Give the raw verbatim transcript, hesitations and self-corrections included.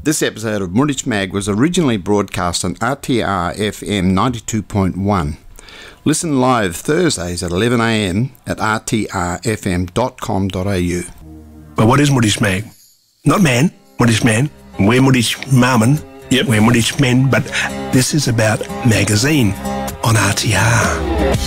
This episode of Moorish Mag was originally broadcast on R T R F M ninety-two point one. Listen live Thursdays at eleven a m at r t r f m dot com dot a u. But what is Moorish Mag? Not man, Moorish man. We're Moorish Marmon. Yep. We're Moorish men, but this is about magazine on R T R.